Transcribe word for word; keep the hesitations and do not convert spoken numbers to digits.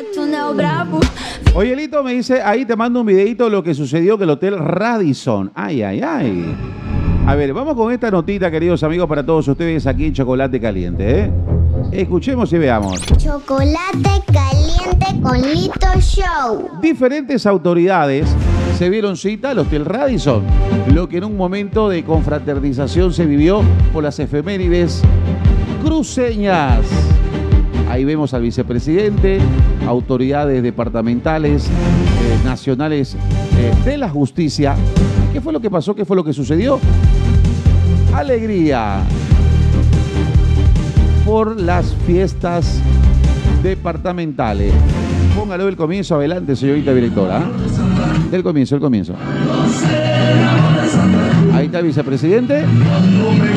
Oye, Lito me dice, ahí te mando un videito de lo que sucedió en el Hotel Radisson. Ay, ay, ay. A ver, vamos con esta notita, queridos amigos, para todos ustedes aquí en Chocolate Caliente, ¿eh? Escuchemos y veamos. Chocolate Caliente con Lito Show. Diferentes autoridades se dieron cita al Hotel Radisson, lo que en un momento de confraternización se vivió por las efemérides cruceñas. Ahí vemos al vicepresidente, autoridades departamentales, eh, nacionales eh, de la justicia. ¿Qué fue lo que pasó? ¿Qué fue lo que sucedió? Alegría por las fiestas departamentales. Póngalo del comienzo adelante, señorita directora. Del comienzo, el comienzo. Ahí está el vicepresidente.